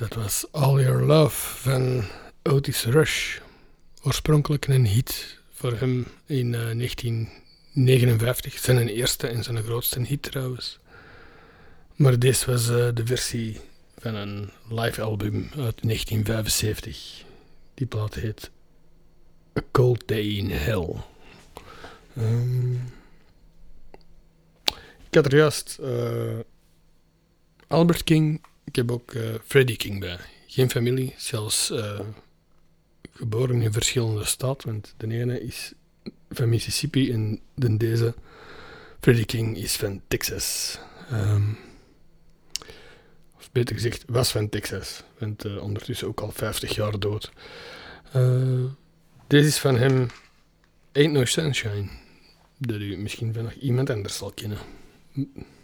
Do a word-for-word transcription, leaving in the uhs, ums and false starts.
dat was All Your Love van Otis Rush. Oorspronkelijk een hit voor hem in uh, negentien negenenvijftig. Zijn eerste en zijn grootste hit trouwens. Maar deze was uh, de versie van een live album uit negentien vijfenzeventig. Die plaat heet A Cold Day in Hell. Um, ik had er juist uh, Albert King. Ik heb ook uh, Freddie King bij. Geen familie, zelfs uh, geboren in verschillende staten. Want de ene is van Mississippi en de deze, Freddie King, is van Texas. Um, of beter gezegd, was van Texas. Want uh, ondertussen ook al vijftig jaar dood. Uh, deze is van hem Ain't No Sunshine. Dat u misschien van nog iemand anders zal kennen.